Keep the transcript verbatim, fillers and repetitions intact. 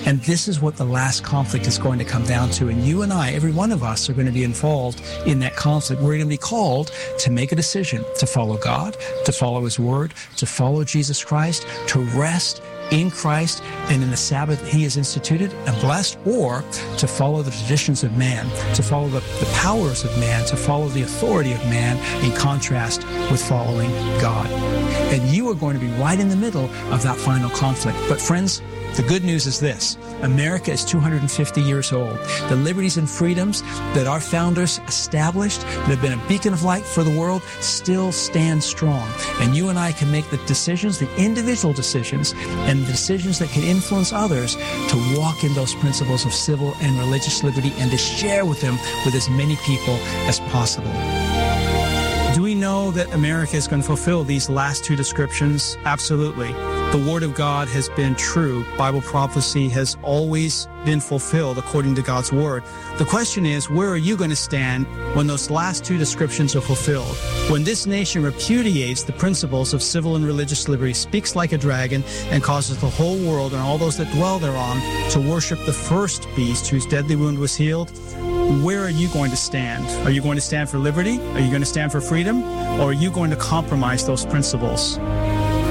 And this is what the last conflict is going to come down to. And you and I, every one of us, are going to be involved in that conflict. We're going to be called to make a decision to follow God, to follow his word, to follow Jesus Christ, to rest in Christ and in the Sabbath he has instituted and blessed, or to follow the traditions of man, to follow the, the powers of man, to follow the authority of man in contrast with following God. And you are going to be right in the middle of that final conflict. But friends, the good news is this: America is two hundred fifty years old. The liberties and freedoms that our founders established, that have been a beacon of light for the world, still stand strong. And you and I can make the decisions, the individual decisions, and the decisions that can influence others to walk in those principles of civil and religious liberty and to share with them with as many people as possible. Do we know that America is going to fulfill these last two descriptions? Absolutely. The Word of God has been true. Bible prophecy has always been fulfilled according to God's Word. The question is, where are you going to stand when those last two descriptions are fulfilled? When this nation repudiates the principles of civil and religious liberty, speaks like a dragon, and causes the whole world and all those that dwell thereon to worship the first beast whose deadly wound was healed, where are you going to stand? Are you going to stand for liberty? Are you going to stand for freedom? Or are you going to compromise those principles?